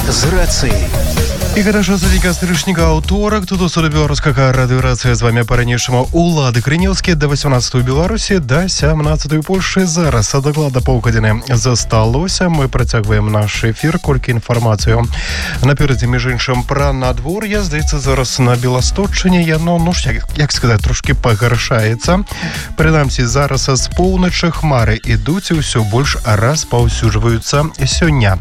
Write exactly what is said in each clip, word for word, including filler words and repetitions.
з рацыяй. І гэта ж задзіка стрычніка аўторак. Тут у Беларускага радыёрацыя з вами па-ранейшаму Улады Крынеўскі да восемнадцатай у Беларусі, да сямнадцатай у Польшчы. Зараз дакладна паўгадзіны засталося. Мы працягваем наш эфір, колькі інфармацыю. Наперадзе, між іншым, пра надвор'е. Здаецца, зараз на Беласточчыне яно, ну ж, як, як сказаць, трошки пагаршаецца. Прынамсі, зараз з поўначы хмары ідуць і ўсё больш распаўсюджваюцца сёння.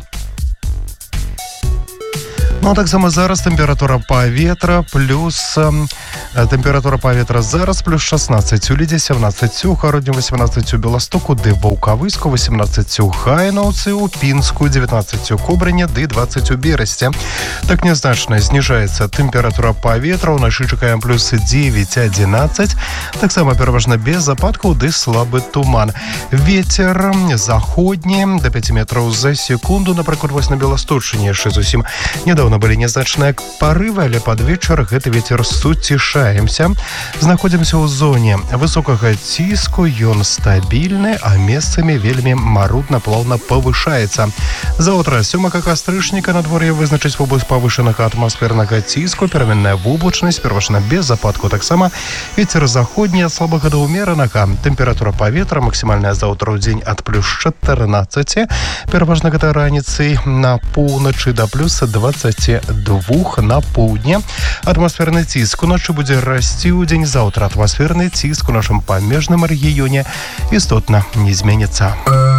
Ну, а так само зараз температура паветра плюс э, температура паветра зараз плюс шестнадцать у Лідзе, семнадцать у Гародні, восемнадцать у Беластоку, ды Ваўкавыску, восемнадцать у Хайнаўцы, у Пінску, девятнадцать у Кобрыне, ды двадцать у Бересце. Так незначна знижается температура паветра, уначы чакаем плюс девять одиннадцать, так само пераважна без ападкаў, ды слабы туман. Ветер заходні до пяти метров за секунду, напрыклад, вось на Беласточчыне яшчэ зусім недавно были незначныя порывы, але под вечер гэты ветер суцішаемся. Знаходзімся ў зоне высокага ціску, ён стабільны, а месцамі вельмі марудна плаўна павышаецца. Заўтра сёмага кастрычніка надвор'е вызначыць вобласць павышанага атмасфернага ціску, пераменная воблачнасць, пераважна без ападку таксама. Вецер заходні ад слабага да ўмеранага. Тэмпература паветра максімальная заўтра ў дзень ад плюс чатырнаццаць, пераважна гэта раніцай на поўначы да плюс двадцать двух на поўдні. Атмасферны ціск уначы будзе расці ў дзень. Заўтра атмасферны ціск у нашым памежным рэгіёне істотна не зменіцца.